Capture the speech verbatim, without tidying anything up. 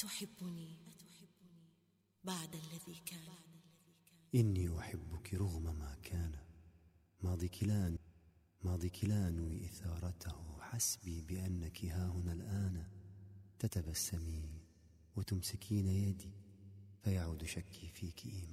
أتحبني بعد الذي كان؟ إني أحبك رغم ما كان. ماضيك لا ماضيك لا أنوي إثارته، حسبي بأنك هاهنا الآن. تتبسمين وتمسكين يدي، فيعود شكي فيك إيمان.